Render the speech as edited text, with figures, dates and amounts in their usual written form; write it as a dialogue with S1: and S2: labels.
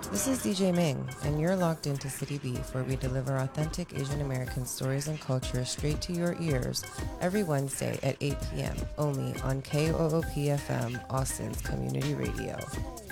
S1: This is DJ Ming, and you're locked into City Beef, where we deliver authentic Asian American stories and culture straight to your ears every Wednesday at 8 p.m. only on KOOP FM, Austin's community radio.